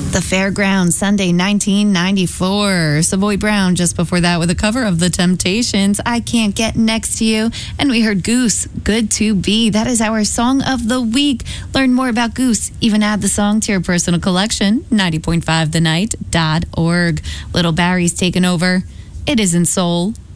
The Fairgrounds, Sunday, 1994. Savoy Brown just before that with a cover of The Temptations, I Can't Get Next to You. And we heard Goose, Good to Be. That is our song of the week. Learn more about Goose. Even add the song to your personal collection. 90.5thenight.org. Little Barry's taken over. It isn't soul.